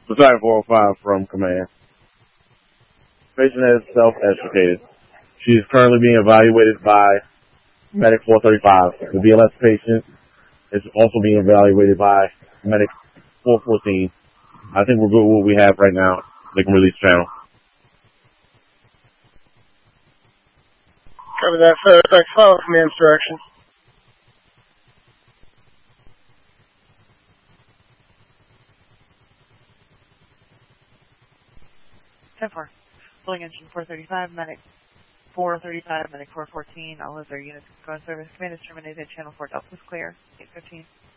Battalion 405 from command. Patient has self-extricated. She is currently being evaluated by Medic 435. The BLS patient is also being evaluated by Medic 414. I think we're good with what we have right now. They can release channel. Cover that, FedEx. Follow command's direction. 10-4. Pulling engine 435, medic 435, medic 414. All other units go in service. Command is terminated. Channel 4 Delta is clear. 815.